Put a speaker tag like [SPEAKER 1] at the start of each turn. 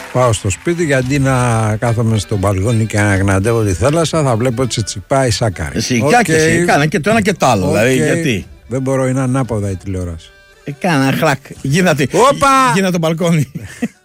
[SPEAKER 1] Πάω στο σπίτι και αντί να κάθομαι στο μπαλκόνι και να γναντεύω τη θάλασσα, θα βλέπω Τσιτσιπά ή Σάκαρη.
[SPEAKER 2] Σιγά και σιγά, και το ένα και το άλλο. Δηλαδή, γιατί.
[SPEAKER 1] Δεν μπορώ, είναι ανάποδα η τηλεόραση.
[SPEAKER 2] Κάνα χρακ. Γίνα το μπαλκόνι.